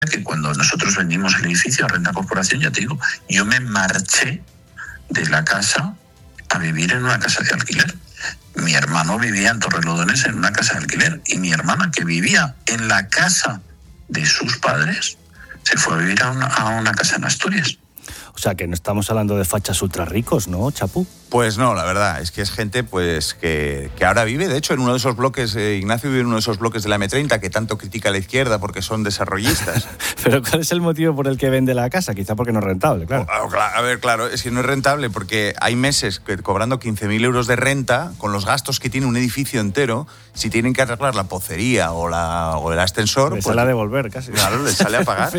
que cuando nosotros vendimos el edificio a Renta Corporación, ya te digo, yo me marché de la casa a vivir en una casa de alquiler. Mi hermano vivía en Torrelodones en una casa de alquiler y mi hermana, que vivía en la casa de sus padres, se fue a vivir a una casa en Asturias. O sea, que no estamos hablando de fachas ultra ricos, ¿no, Chapu? Pues no, la verdad, es que es gente pues que ahora vive, de hecho, en uno de esos bloques, Ignacio vive en uno de esos bloques de la M30 que tanto critica a la izquierda porque son desarrollistas. Pero ¿cuál es el motivo por el que vende la casa? Quizá porque no es rentable, claro. A ver, claro, es que no es rentable porque hay meses que cobrando 15.000 euros de renta, con los gastos que tiene un edificio entero, si tienen que arreglar la pocería o el ascensor... Les sale a devolver casi. Claro, les sale a pagar.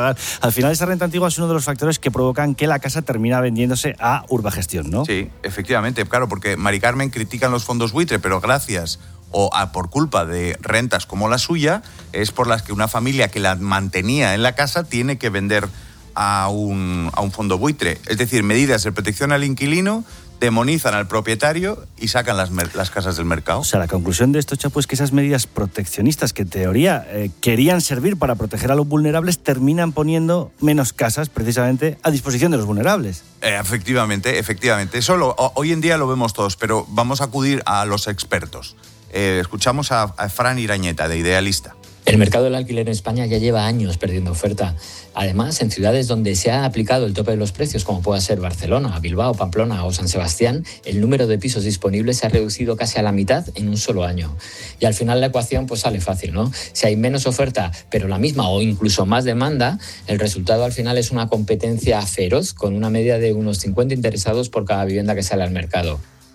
Al final, esa renta antigua es uno de los factores que provocan que la casa termina vendiéndose a Urbagestión, ¿no? Sí, efectivamente, claro, porque Mari Carmen critican los fondos buitre, pero gracias por culpa de rentas como la suya, es por las que una familia que la mantenía en la casa tiene que vender a un fondo buitre. Es decir, medidas de protección al inquilino demonizan al propietario y sacan las casas del mercado. O sea, la conclusión de esto, Chapu, es que esas medidas proteccionistas que en teoría querían servir para proteger a los vulnerables terminan poniendo menos casas precisamente a disposición de los vulnerables. Efectivamente. Eso hoy en día lo vemos todos, pero vamos a acudir a los expertos. Escuchamos a Fran Irañeta, de Idealista. El mercado del alquiler en España ya lleva años perdiendo oferta. Además, en ciudades donde se ha aplicado el tope de los precios, como pueda ser Barcelona, Bilbao, Pamplona o San Sebastián, el número de pisos disponibles se ha reducido casi a la mitad en un solo año. Y al final la ecuación pues sale fácil, ¿no? Si hay menos oferta, pero la misma o incluso más demanda, el resultado al final es una competencia feroz con una media de unos 50 interesados por cada vivienda que sale al mercado.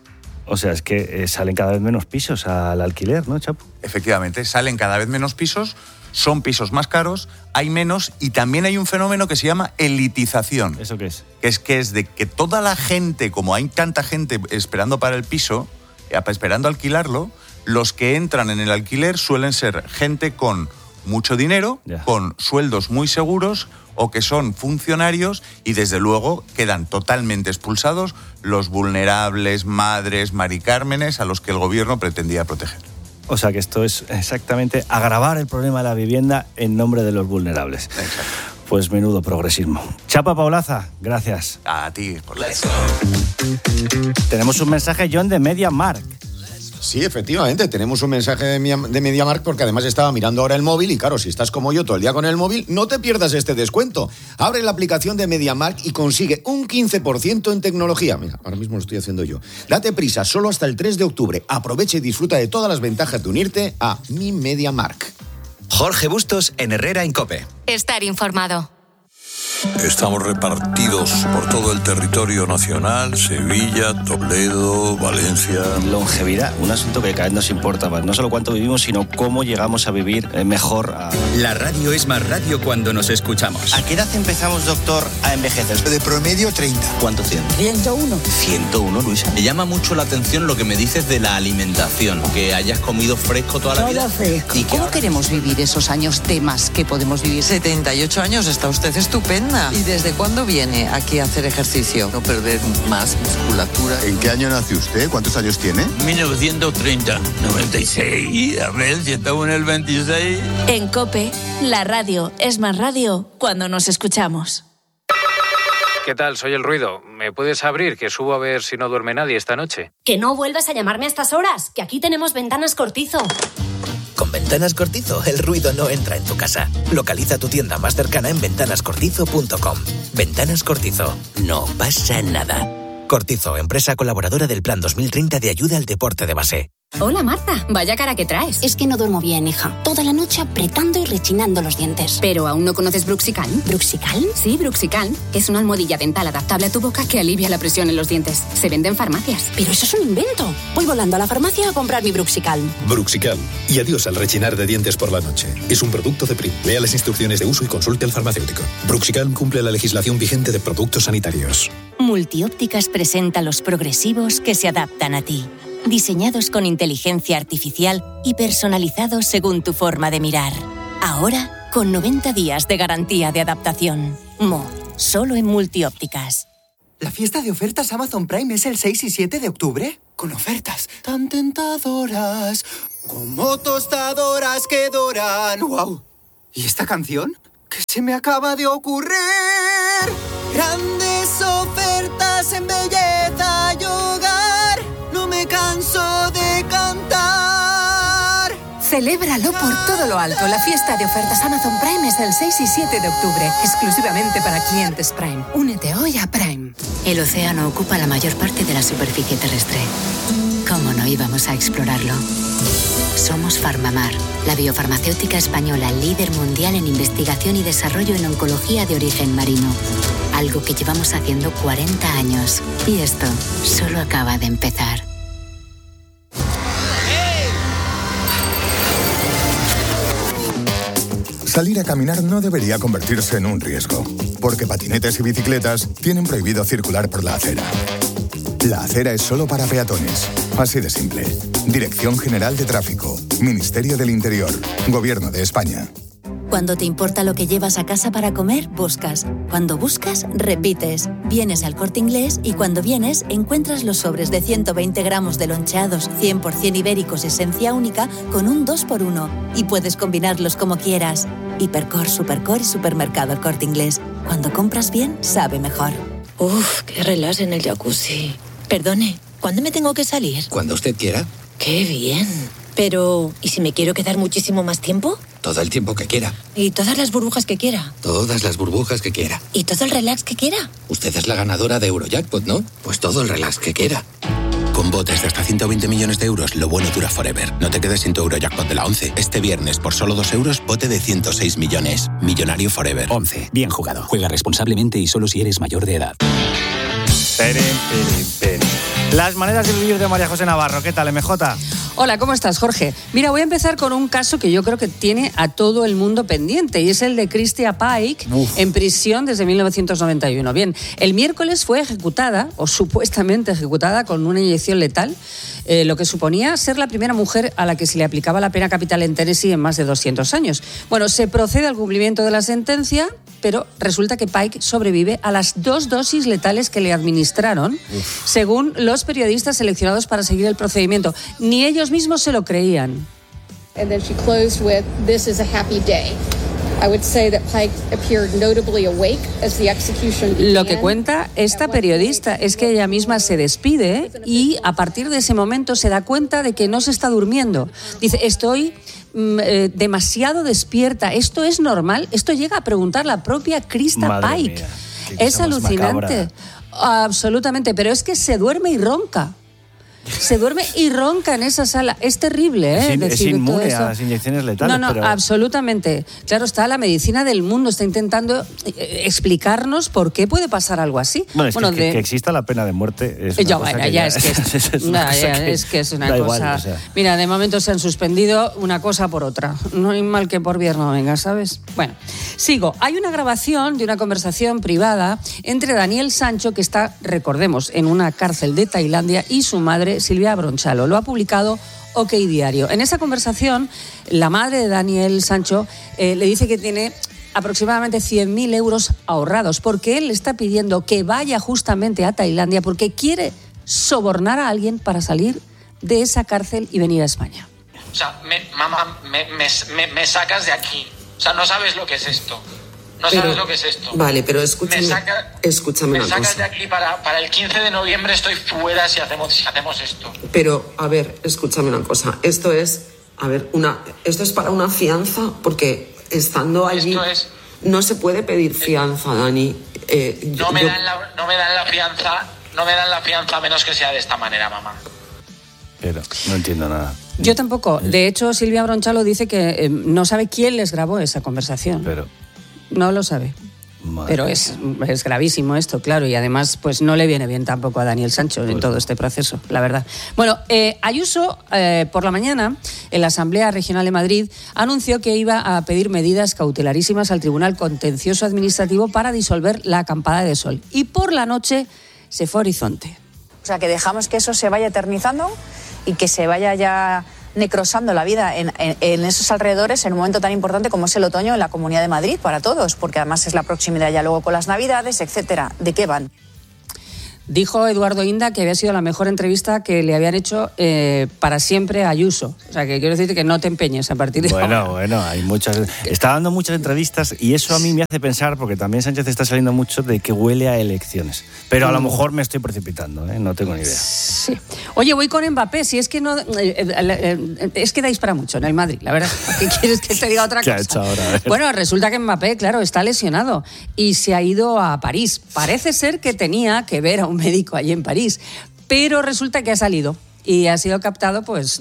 O sea, es que salen cada vez menos pisos al alquiler, ¿no, Chapu? Efectivamente, salen cada vez menos pisos, son pisos más caros, hay menos y también hay un fenómeno que se llama elitización. ¿Eso qué es? Que es de que toda la gente, como hay tanta gente esperando para el piso, esperando alquilarlo, los que entran en el alquiler suelen ser gente con mucho dinero, con sueldos muy seguros o que son funcionarios y desde luego quedan totalmente expulsados los vulnerables, madres, Mari Cármenes a los que el gobierno pretendía proteger. O sea que esto es exactamente agravar el problema de la vivienda en nombre de los vulnerables. Exacto. Pues menudo progresismo. Chapa Paulaza, gracias. A ti por la... Tenemos un mensaje, John, de MediaMarkt. Sí, efectivamente, tenemos un mensaje de MediaMarkt porque además estaba mirando ahora el móvil y claro, si estás como yo todo el día con el móvil, no te pierdas este descuento. Abre la aplicación de MediaMarkt y consigue un 15% en tecnología. Mira, ahora mismo lo estoy haciendo yo. Date prisa, solo hasta el 3 de octubre. Aprovecha y disfruta de todas las ventajas de unirte a Mi MediaMarkt. Jorge Bustos en Herrera en COPE. Estar informado. Estamos repartidos por todo el territorio nacional, Sevilla, Toledo, Valencia. Longevidad, un asunto que cada vez nos importa más. No solo cuánto vivimos, sino cómo llegamos a vivir mejor. La radio es más radio cuando nos escuchamos. ¿A qué edad empezamos, doctor, a envejecer? De promedio 30. ¿Cuánto tiene? 101. 101, Luisa. Me llama mucho la atención lo que me dices de la alimentación, que hayas comido fresco toda la vida. Todo fresco. ¿Y cómo queremos vivir esos años de más que podemos vivir? 78 años, está usted estupenda. ¿Y desde cuándo viene aquí a hacer ejercicio? No perder más musculatura. ¿En qué año nació usted? ¿Cuántos años tiene? 1930. 96. A ver si estamos en el 26. En COPE, la radio es más radio cuando nos escuchamos. ¿Qué tal? Soy El Ruido. ¿Me puedes abrir? Que subo a ver si no duerme nadie esta noche. Que no vuelvas a llamarme a estas horas, que aquí tenemos Ventanas Cortizo. Con Ventanas Cortizo, el ruido no entra en tu casa. Localiza tu tienda más cercana en ventanascortizo.com. Ventanas Cortizo. No pasa nada. Cortizo, empresa colaboradora del Plan 2030 de ayuda al deporte de base. Hola, Marta. Vaya cara que traes. Es que no duermo bien, hija. Toda la noche apretando y rechinando los dientes. ¿Pero aún no conoces Bruxicalm? ¿Bruxicalm? Sí, Bruxicalm. Es una almohadilla dental adaptable a tu boca que alivia la presión en los dientes. Se vende en farmacias. Pero eso es un invento. Voy volando a la farmacia a comprar mi Bruxicalm. Bruxicalm. Y adiós al rechinar de dientes por la noche. Es un producto de PRIM. Lea las instrucciones de uso y consulte al farmacéutico. Bruxicalm cumple la legislación vigente de productos sanitarios. Multiópticas presenta los progresivos que se adaptan a ti. Diseñados con inteligencia artificial y personalizados según tu forma de mirar. Ahora, con 90 días de garantía de adaptación. Solo en Multiópticas. ¿La fiesta de ofertas Amazon Prime es el 6 y 7 de octubre? Con ofertas tan tentadoras, como tostadoras que doran. ¡Wow! ¿Y esta canción? que se me acaba de ocurrir. Grandes ofertas en belleza y hogar, no me canso de cantar. Celébralo por todo lo alto. La fiesta de ofertas Amazon Prime es el 6 y 7 de octubre, exclusivamente para clientes Prime. Únete hoy a Prime. El océano ocupa la mayor parte de la superficie terrestre. ¿Cómo no íbamos a explorarlo? Somos Farmamar, la biofarmacéutica española líder mundial en investigación y desarrollo en oncología de origen marino. Algo que llevamos haciendo 40 años. Y esto solo acaba de empezar. Salir a caminar no debería convertirse en un riesgo, porque patinetes y bicicletas tienen prohibido circular por la acera. La acera es solo para peatones. Así de simple. Dirección General de Tráfico. Ministerio del Interior. Gobierno de España. Cuando te importa lo que llevas a casa para comer, buscas. Cuando buscas, repites. Vienes al Corte Inglés y cuando vienes, encuentras los sobres de 120 gramos de loncheados 100% ibéricos esencia única con un 2x1. Y puedes combinarlos como quieras. Hipercor, Supercor y Supermercado El Corte Inglés. Cuando compras bien, sabe mejor. Uf, qué relax en el jacuzzi. Perdone, ¿cuándo me tengo que salir? Cuando usted quiera. ¡Qué bien! Pero, ¿y si me quiero quedar muchísimo más tiempo? Todo el tiempo que quiera. ¿Y todas las burbujas que quiera? Todas las burbujas que quiera. ¿Y todo el relax que quiera? Usted es la ganadora de Eurojackpot, ¿no? Pues todo el relax que quiera. Con botes de hasta 120 millones de euros, lo bueno dura forever. No te quedes sin tu Eurojackpot de la 11. Este viernes, por solo 2 euros, bote de 106 millones. Millonario forever. 11. Bien jugado. Juega responsablemente y solo si eres mayor de edad. Las maneras de vivir de María José Navarro. ¿Qué tal, MJ? Hola, ¿cómo estás, Jorge? Mira, voy a empezar con un caso que yo creo que tiene a todo el mundo pendiente y es el de Christia Pike, en prisión desde 1991. Bien, el miércoles fue ejecutada, o supuestamente ejecutada, con una inyección letal, lo que suponía ser la primera mujer a la que se le aplicaba la pena capital en Tennessee en más de 200 años. Bueno, se procede al cumplimiento de la sentencia, pero resulta que Pike sobrevive a las 2 dosis letales que le administraron, según los periodistas seleccionados para seguir el procedimiento. Ni ellos mismos se lo creían. And then she closed with, "This is a happy day." I would say that Pike appeared notably awake as the execution began. Lo que cuenta esta periodista es que ella misma se despide y a partir de ese momento se da cuenta de que no se está durmiendo. Dice, estoy demasiado despierta, ¿esto es normal? Esto llega a preguntar la propia Christia Pike. Es alucinante. Absolutamente, pero es que se duerme y ronca. Se duerme y ronca en esa sala. Es terrible, ¿eh? Es inmune a las inyecciones letales. No, absolutamente. Claro, está la medicina del mundo, está intentando explicarnos por qué puede pasar algo así. Bueno, que exista la pena de muerte es una cosa que ya... es que es una cosa... Igual, o sea. Mira, de momento se han suspendido una cosa por otra. No hay mal que por bien no venga, ¿sabes? Bueno, sigo. Hay una grabación de una conversación privada entre Daniel Sancho, que está, recordemos, en una cárcel de Tailandia, y su madre, Silvia Bronchalo. Lo ha publicado OK Diario. En esa conversación, la madre de Daniel Sancho le dice que tiene aproximadamente 100.000 euros ahorrados, porque él le está pidiendo que vaya justamente a Tailandia porque quiere sobornar a alguien para salir de esa cárcel y venir a España. O sea, mamá, me sacas de aquí. O sea, no sabes lo que es esto. No sabes lo que es esto. Vale, pero escúchame me una sacas cosa. de aquí para el 15 de noviembre estoy fuera si hacemos esto. Pero, a ver, escúchame una cosa. Esto es para una fianza, porque estando allí no se puede pedir fianza, Dani. No me dan la fianza a menos que sea de esta manera, mamá. Pero no entiendo nada. Yo tampoco. De hecho, Silvia Bronchalo dice que no sabe quién les grabó esa conversación. No lo sabe. Pero es gravísimo esto, claro, y además pues no le viene bien tampoco a Daniel Sancho en todo este proceso, la verdad. Bueno, Ayuso, por la mañana, en la Asamblea Regional de Madrid, anunció que iba a pedir medidas cautelarísimas al Tribunal Contencioso Administrativo para disolver la acampada de Sol. Y por la noche se fue a Horizonte. O sea, que dejamos que eso se vaya eternizando y que se vaya ya necrosando la vida en esos alrededores en un momento tan importante como es el otoño en la Comunidad de Madrid para todos, porque además es la proximidad ya luego con las Navidades, etcétera. ¿De qué van? Dijo Eduardo Inda que había sido la mejor entrevista que le habían hecho para siempre a Ayuso. O sea, que quiero decirte que no te empeñes a partir de ahora. Bueno, hay muchas... Está dando muchas entrevistas y eso a mí me hace pensar, porque también Sánchez está saliendo mucho, de que huele a elecciones. Pero a lo mejor me estoy precipitando, no tengo ni idea. Sí. Oye, voy con Mbappé, si es que no... es que dais para mucho en el Madrid, la verdad. ¿Qué quieres que te diga otra cosa? ¿Qué ha hecho ahora? Bueno, resulta que Mbappé, claro, está lesionado y se ha ido a París. Parece ser que tenía que ver a un médico allí en París, pero resulta que ha salido y ha sido captado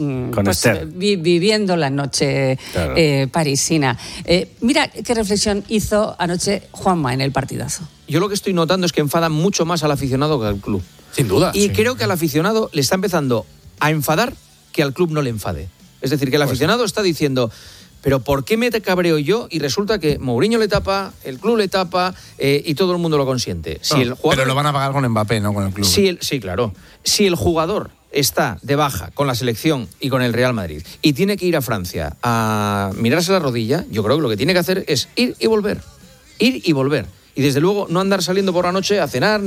viviendo la noche parisina. Mira qué reflexión hizo anoche Juanma en el partidazo. Yo lo que estoy notando es que enfadan mucho más al aficionado que al club. Sin duda. Y creo que al aficionado le está empezando a enfadar que al club no le enfade. Es decir, que el aficionado está diciendo... Pero ¿por qué me cabreo yo? Y resulta que Mourinho le tapa, el club le tapa y todo el mundo lo consiente. Si el jugador... Pero lo van a pagar con Mbappé, no con el club. Sí, claro. Si el jugador está de baja con la selección y con el Real Madrid y tiene que ir a Francia a mirarse la rodilla, yo creo que lo que tiene que hacer es ir y volver. Ir y volver. Y desde luego no andar saliendo por la noche a cenar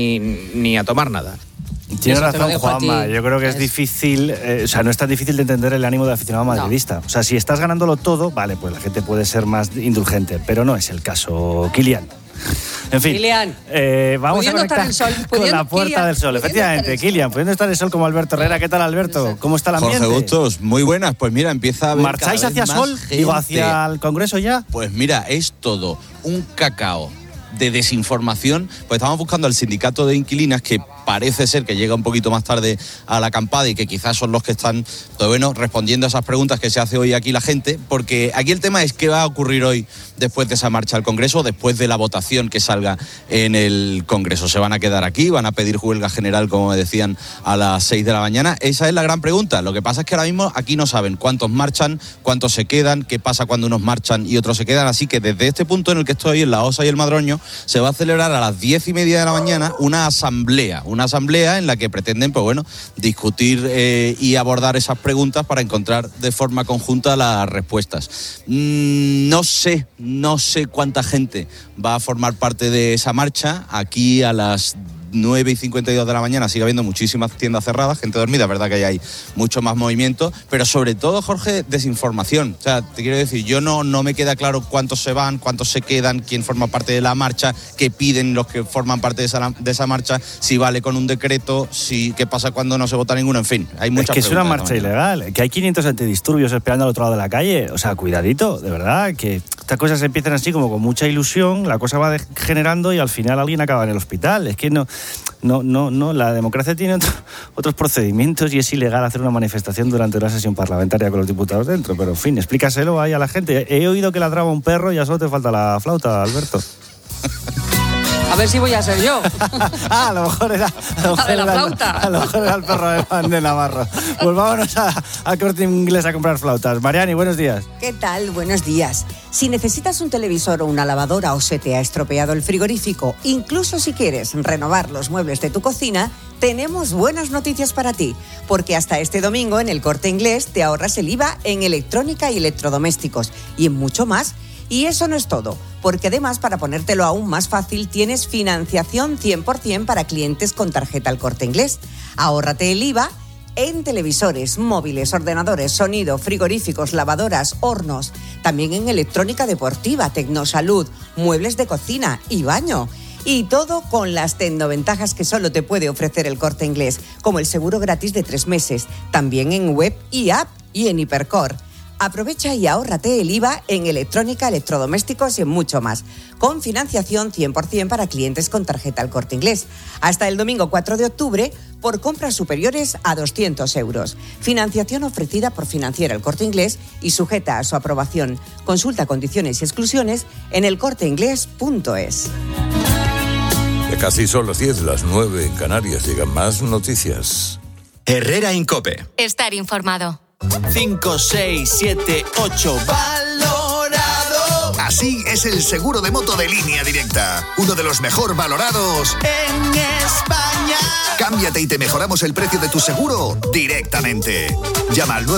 ni a tomar nada. Tiene razón Juanma, yo creo que es difícil, no es tan difícil de entender el ánimo del aficionado madridista. No. O sea, si estás ganándolo todo, vale, pues la gente puede ser más indulgente, pero no es el caso. Kylian. En fin, Kylian, vamos a conectar con la Puerta del Sol. Efectivamente, Kylian, pudiendo estar el sol como Alberto Herrera. ¿Qué tal, Alberto? ¿Cómo está el ambiente? Jorge Bustos, muy buenas. Pues mira, empieza a haber ¿marcháis hacia Sol? Digo, hacia el Congreso ya. Pues mira, es todo un cacao de desinformación. Pues estamos buscando al sindicato de inquilinas, que parece ser que llega un poquito más tarde a la acampada y que quizás son los que están, respondiendo a esas preguntas que se hace hoy aquí la gente, porque aquí el tema es qué va a ocurrir hoy después de esa marcha al Congreso, después de la votación que salga en el Congreso. ¿Se van a quedar aquí? ¿Van a pedir huelga general, como me decían, a las 6 de la mañana? Esa es la gran pregunta. Lo que pasa es que ahora mismo aquí no saben cuántos marchan, cuántos se quedan, qué pasa cuando unos marchan y otros se quedan. Así que desde este punto en el que estoy, en la Osa y el Madroño, se va a celebrar a las 10:30 de la mañana una asamblea en la que pretenden, discutir y abordar esas preguntas para encontrar de forma conjunta las respuestas. No sé cuánta gente va a formar parte de esa marcha. Aquí a las 9:52 de la mañana sigue habiendo muchísimas tiendas cerradas, gente dormida, es verdad que hay mucho más movimiento, pero sobre todo, Jorge, desinformación. O sea, te quiero decir, yo no me queda claro cuántos se van, cuántos se quedan, quién forma parte de la marcha, qué piden los que forman parte de esa marcha, si vale con un decreto, qué pasa cuando no se vota ninguno, en fin, hay muchas preguntas. Es que es una marcha ilegal, que hay 500 antidisturbios esperando al otro lado de la calle, o sea, cuidadito, de verdad, que estas cosas empiezan así como con mucha ilusión, la cosa va degenerando y al final alguien acaba en el hospital. Es que no, la democracia tiene otros procedimientos y es ilegal hacer una manifestación durante una sesión parlamentaria con los diputados dentro, pero en fin, explícaselo ahí a la gente. He oído que ladraba un perro y ya solo te falta la flauta, Alberto. A ver si voy a ser yo. A lo mejor era el perro de Navarro. Pues vámonos a Corte Inglés a comprar flautas. Mariani, buenos días. ¿Qué tal? Buenos días. Si necesitas un televisor o una lavadora o se te ha estropeado el frigorífico, incluso si quieres renovar los muebles de tu cocina, tenemos buenas noticias para ti, porque hasta este domingo en el Corte Inglés te ahorras el IVA en electrónica y electrodomésticos y en mucho más. Y eso no es todo, porque además, para ponértelo aún más fácil, tienes financiación 100% para clientes con tarjeta El Corte Inglés. Ahórrate el IVA en televisores, móviles, ordenadores, sonido, frigoríficos, lavadoras, hornos, también en electrónica deportiva, tecnosalud, muebles de cocina y baño. Y todo con las tecnoventajas que solo te puede ofrecer El Corte Inglés, como el seguro gratis de 3 meses, también en web y app y en Hipercor. Aprovecha y ahórrate el IVA en electrónica, electrodomésticos y en mucho más, con financiación 100% para clientes con tarjeta El Corte Inglés. Hasta el domingo 4 de octubre, por compras superiores a 200 euros. Financiación ofrecida por Financiera El Corte Inglés y sujeta a su aprobación. Consulta condiciones y exclusiones en elcorteinglés.es. Casi son las 10, las 9 en Canarias. Llegan más noticias. Herrera Incope. Estar informado. 5, 6, 7, 8. ¡Valorado! Así es el seguro de moto de Línea Directa. Uno de los mejor valorados en España. Cámbiate y te mejoramos el precio de tu seguro directamente. Llama al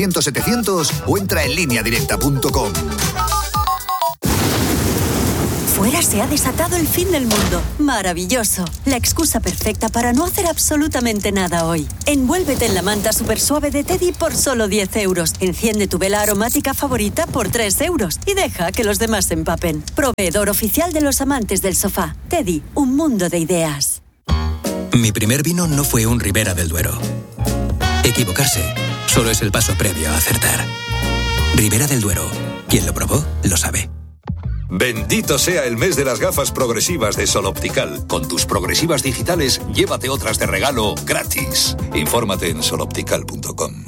917-700-700 o entra en lineadirecta.com. Fuera se ha desatado el fin del mundo. Maravilloso. La excusa perfecta para no hacer absolutamente nada hoy. Envuélvete en la manta súper suave de Teddy por solo 10 euros. Enciende tu vela aromática favorita por 3 euros. Y deja que los demás se empapen. Proveedor oficial de los amantes del sofá. Teddy, un mundo de ideas. Mi primer vino no fue un Ribera del Duero. Equivocarse solo es el paso previo a acertar. Ribera del Duero. Quien lo probó, lo sabe. Bendito sea el mes de las gafas progresivas de Sol Optical. Con tus progresivas digitales, llévate otras de regalo gratis. Infórmate en soloptical.com.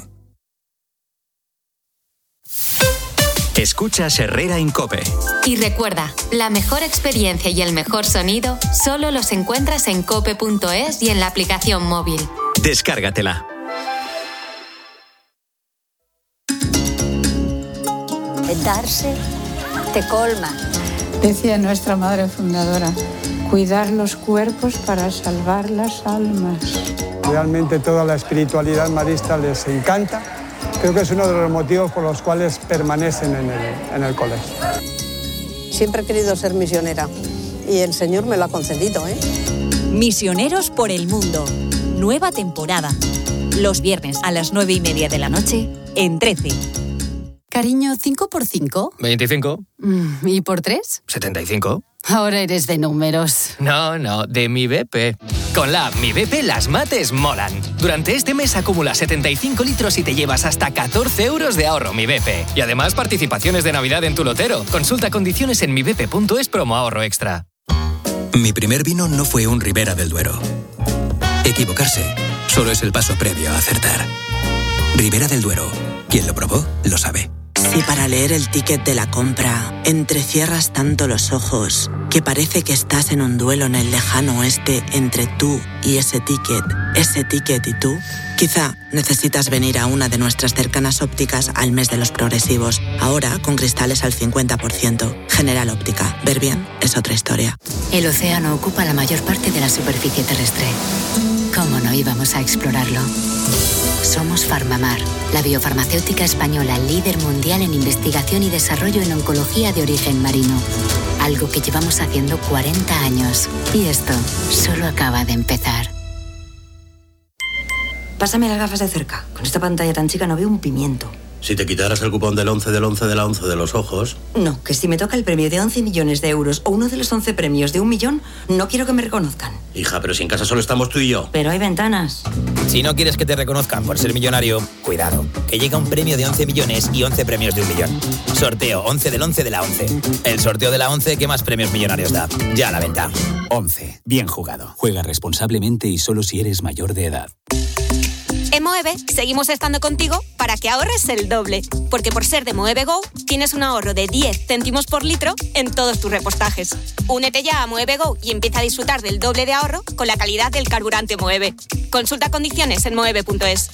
Escuchas Herrera en COPE. Y recuerda, la mejor experiencia y el mejor sonido solo los encuentras en cope.es y en la aplicación móvil. Descárgatela. Darse te colma. Decía nuestra madre fundadora, cuidar los cuerpos para salvar las almas. Realmente toda la espiritualidad marista les encanta. Creo que es uno de los motivos por los cuales permanecen en el colegio. Siempre he querido ser misionera y el Señor me lo ha concedido, ¿eh? Misioneros por el mundo. Nueva temporada. Los viernes a las 9:30 de la noche en 13. Cariño, ¿5 por 5? 25. ¿Y por 3? 75. Ahora eres de números. No, de Mi BP. Con la app Mi BP las mates molan. Durante este mes acumula 75 litros y te llevas hasta 14 euros de ahorro Mi BP. Y además participaciones de Navidad en tu lotero. Consulta condiciones en mibp.es promo ahorro extra. Mi primer vino no fue un Ribera del Duero. Equivocarse solo es el paso previo a acertar. Ribera del Duero. Quien lo probó, lo sabe. Si para leer el ticket de la compra entrecierras tanto los ojos que parece que estás en un duelo en el lejano oeste entre tú y ese ticket y tú, quizá necesitas venir a una de nuestras cercanas ópticas al mes de los progresivos. Ahora con cristales al 50%. General Óptica. Ver bien es otra historia. El océano ocupa la mayor parte de la superficie terrestre. ¿Cómo no íbamos a explorarlo? Somos Farmamar, la biofarmacéutica española líder mundial en investigación y desarrollo en oncología de origen marino. Algo que llevamos haciendo 40 años. Y esto solo acaba de empezar. Pásame las gafas de cerca. Con esta pantalla tan chica no veo un pimiento. Si te quitaras el cupón del 11 del 11 de la 11 de los ojos... No, que si me toca el premio de 11 millones de euros o uno de los 11 premios de 1 millón, no quiero que me reconozcan. Hija, pero si en casa solo estamos tú y yo. Pero hay ventanas. Si no quieres que te reconozcan por ser millonario, cuidado, que llega un premio de 11 millones y 11 premios de 1 millón. Sorteo 11 del 11 de la 11. El sorteo de la 11 que más premios millonarios da. Ya a la venta. 11. Bien jugado. Juega responsablemente y solo si eres mayor de edad. En Moeve seguimos estando contigo para que ahorres el doble, porque por ser de Moeve Go tienes un ahorro de 10 céntimos por litro en todos tus repostajes. Únete ya a Moeve Go y empieza a disfrutar del doble de ahorro con la calidad del carburante Moeve. Consulta condiciones en moeve.es.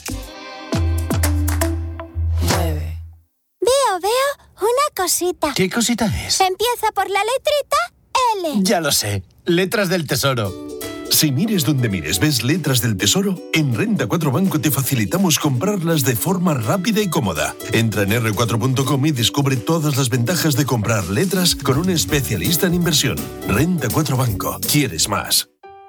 Veo una cosita. ¿Qué cosita es? Empieza por la letrita L. Ya lo sé, letras del tesoro. Si mires donde mires ves letras del tesoro, en Renta 4 Banco te facilitamos comprarlas de forma rápida y cómoda. Entra en r4.com y descubre todas las ventajas de comprar letras con un especialista en inversión. Renta 4 Banco. ¿Quieres más?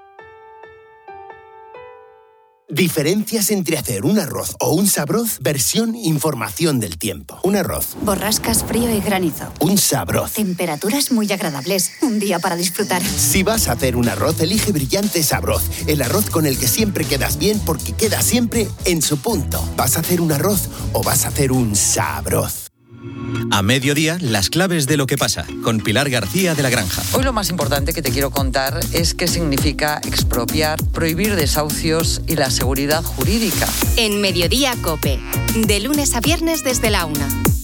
Diferencias entre hacer un arroz o un sabroz, versión información del tiempo. Un arroz. Borrascas, frío y granizo. Un sabroz. Temperaturas muy agradables. Un día para disfrutar. Si vas a hacer un arroz, elige Brillante Sabroz. El arroz con el que siempre quedas bien porque queda siempre en su punto. ¿Vas a hacer un arroz o vas a hacer un sabroz? A mediodía, las claves de lo que pasa, con Pilar García de la Granja. Hoy lo más importante que te quiero contar es qué significa expropiar, prohibir desahucios y la seguridad jurídica. En Mediodía COPE, de lunes a viernes desde la 1.